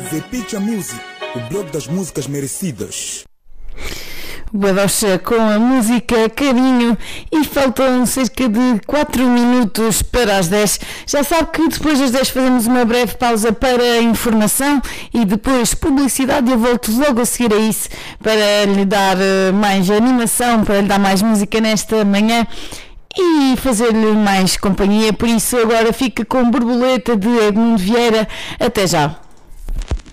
The Picture Music, o blog das músicas merecidas. Badocha com a música Carinho, e faltam cerca de 4 minutos para as 10. Já sabe que depois das 10 fazemos uma breve pausa para a informação e depois publicidade. Eu volto logo a seguir a isso para lhe dar mais animação, para lhe dar mais música nesta manhã e fazer-lhe mais companhia. Por isso agora fica com Borboleta de Edmundo Vieira. Até já.